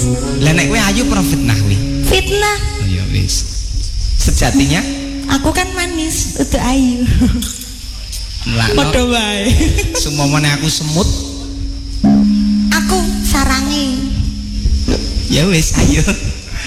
manis. Lah nek kowe ayu pro fitnah kuwi. Fitnah. Oh ya wis. Sejatinya Aku kan manis, udah ayu. padha wae. Sumomone aku semut. Aku sarangi. Ya wis ayo.